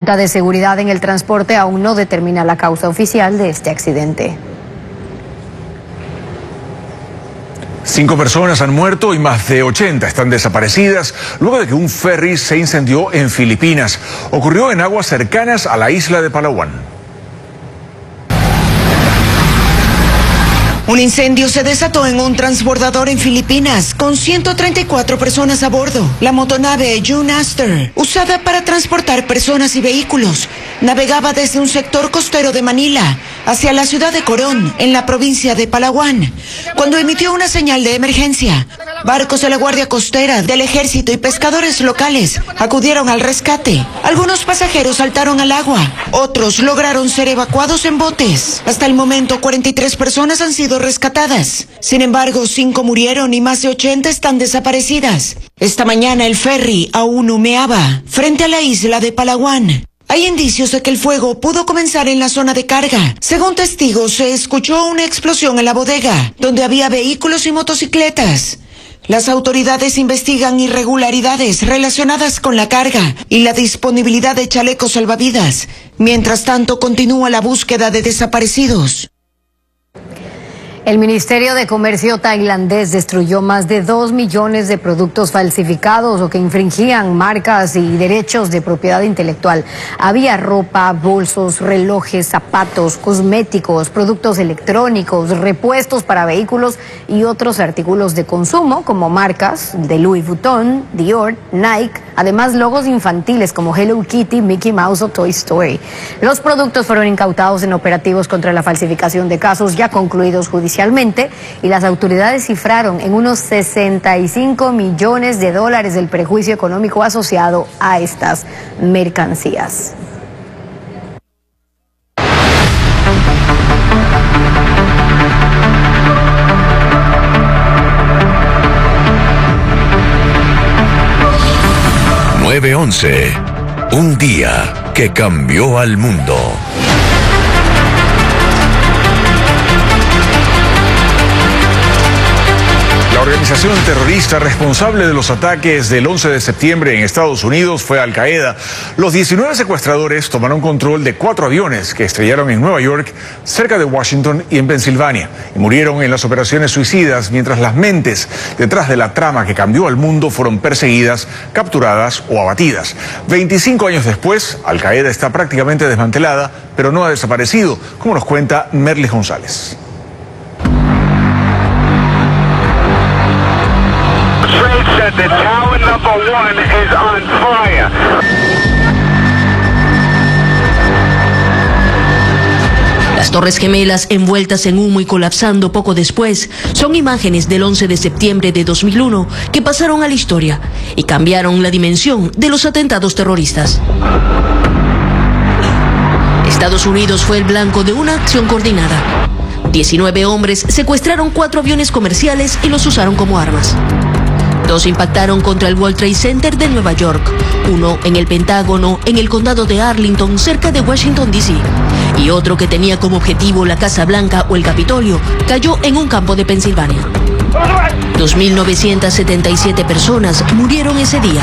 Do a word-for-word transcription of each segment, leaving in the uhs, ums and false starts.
Junta de Seguridad en el Transporte aún no determina la causa oficial de este accidente. Cinco personas han muerto y más de ochenta están desaparecidas luego de que un ferry se incendió en Filipinas. Ocurrió en aguas cercanas a la isla de Palawan. Un incendio se desató en un transbordador en Filipinas con ciento treinta y cuatro personas a bordo. La motonave June Aster, usada para transportar personas y vehículos, navegaba desde un sector costero de Manila hacia la ciudad de Coron, en la provincia de Palawan, cuando emitió una señal de emergencia. Barcos de la Guardia Costera, del Ejército y pescadores locales acudieron al rescate. Algunos pasajeros saltaron al agua, otros lograron ser evacuados en botes. Hasta el momento, cuarenta y tres personas han sido rescatadas. Sin embargo, cinco murieron y más de ochenta están desaparecidas. Esta mañana el ferry aún humeaba frente a la isla de Palawan. Hay indicios de que el fuego pudo comenzar en la zona de carga. Según testigos, se escuchó una explosión en la bodega, donde había vehículos y motocicletas. Las autoridades investigan irregularidades relacionadas con la carga y la disponibilidad de chalecos salvavidas. Mientras tanto, continúa la búsqueda de desaparecidos. El Ministerio de Comercio tailandés destruyó más de dos millones de productos falsificados o que infringían marcas y derechos de propiedad intelectual. Había ropa, bolsos, relojes, zapatos, cosméticos, productos electrónicos, repuestos para vehículos y otros artículos de consumo como marcas de Louis Vuitton, Dior, Nike, además logos infantiles como Hello Kitty, Mickey Mouse o Toy Story. Los productos fueron incautados en operativos contra la falsificación de casos ya concluidos judicialmente. Y las autoridades cifraron en unos sesenta y cinco millones de dólares del perjuicio económico asociado a estas mercancías. nueve once, un día que cambió al mundo. La organización terrorista responsable de los ataques del once de septiembre en Estados Unidos fue Al Qaeda. Los diecinueve secuestradores tomaron control de cuatro aviones que estrellaron en Nueva York, cerca de Washington y en Pensilvania, y murieron en las operaciones suicidas mientras las mentes detrás de la trama que cambió al mundo fueron perseguidas, capturadas o abatidas. veinticinco años después, Al Qaeda está prácticamente desmantelada, pero no ha desaparecido, como nos cuenta Merlis González. The tower number one is on fire. Las Torres Gemelas envueltas en humo y colapsando poco después son imágenes del once de septiembre de dos mil uno que pasaron a la historia y cambiaron la dimensión de los atentados terroristas. Estados Unidos fue el blanco de una acción coordinada. diecinueve hombres secuestraron cuatro aviones comerciales y los usaron como armas. Dos impactaron contra el World Trade Center de Nueva York, uno en el Pentágono, en el condado de Arlington, cerca de Washington, D C, y otro que tenía como objetivo la Casa Blanca o el Capitolio, cayó en un campo de Pensilvania. dos mil novecientas setenta y siete personas murieron ese día.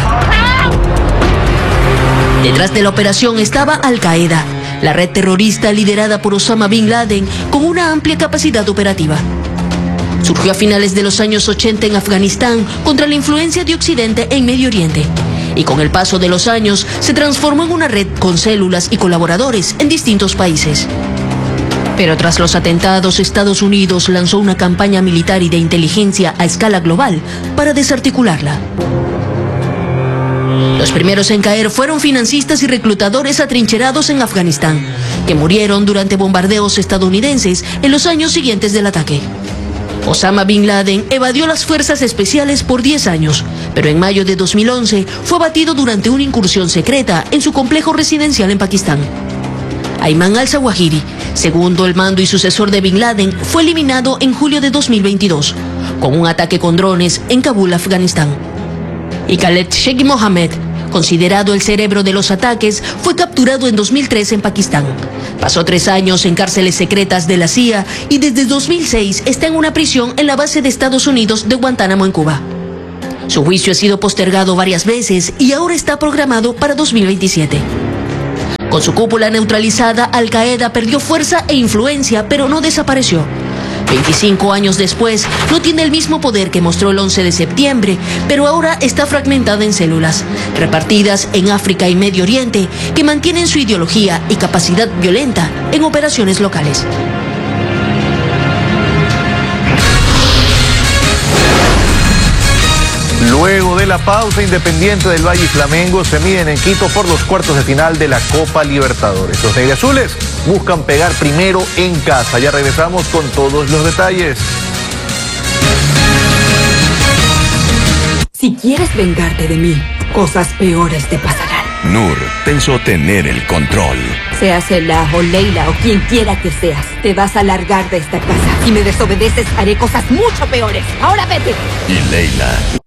Detrás de la operación estaba Al Qaeda, la red terrorista liderada por Osama Bin Laden con una amplia capacidad operativa. Surgió a finales de los años ochenta en Afganistán contra la influencia de Occidente en Medio Oriente. Y con el paso de los años se transformó en una red con células y colaboradores en distintos países. Pero tras los atentados, Estados Unidos lanzó una campaña militar y de inteligencia a escala global para desarticularla. Los primeros en caer fueron financistas y reclutadores atrincherados en Afganistán, que murieron durante bombardeos estadounidenses en los años siguientes del ataque. Osama Bin Laden evadió las fuerzas especiales por diez años, pero en mayo de dos mil once fue abatido durante una incursión secreta en su complejo residencial en Pakistán. Ayman al-Zawahiri, segundo el mando y sucesor de Bin Laden, fue eliminado en julio de dos mil veintidós, con un ataque con drones en Kabul, Afganistán. Y Khaled Sheikh Mohammed, considerado el cerebro de los ataques, fue capturado en dos mil tres en Pakistán. Pasó tres años en cárceles secretas de la C I A y desde dos mil seis está en una prisión en la base de Estados Unidos de Guantánamo, en Cuba. Su juicio ha sido postergado varias veces y ahora está programado para dos mil veintisiete. Con su cúpula neutralizada, Al Qaeda perdió fuerza e influencia, pero no desapareció. veinticinco años después, no tiene el mismo poder que mostró el once de septiembre, pero ahora está fragmentada en células, repartidas en África y Medio Oriente, que mantienen su ideología y capacidad violenta en operaciones locales. Luego de la pausa, Independiente del Valle y Flamengo se miden en Quito por los cuartos de final de la Copa Libertadores. Los negriazules buscan pegar primero en casa. Ya regresamos con todos los detalles. Si quieres vengarte de mí, cosas peores te pasarán. Nur pensó tener el control. Seas Ela o Leila o quien quiera que seas, te vas a largar de esta casa. Si me desobedeces, haré cosas mucho peores. ¡Ahora vete! Y Leila